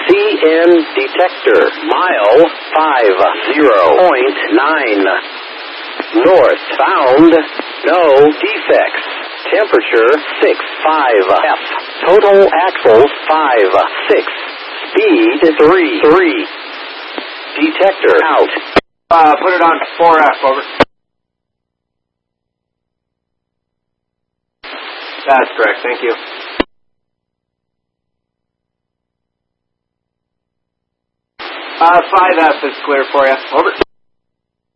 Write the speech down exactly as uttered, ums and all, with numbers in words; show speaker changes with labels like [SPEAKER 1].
[SPEAKER 1] C N detector. Mile five zero point nine. North found. No defects. Temperature six five F. Total axles five six. Speed three three. Detector out.
[SPEAKER 2] Uh, put it on four F, over. That's correct, thank you. Uh, five F is clear for you, over.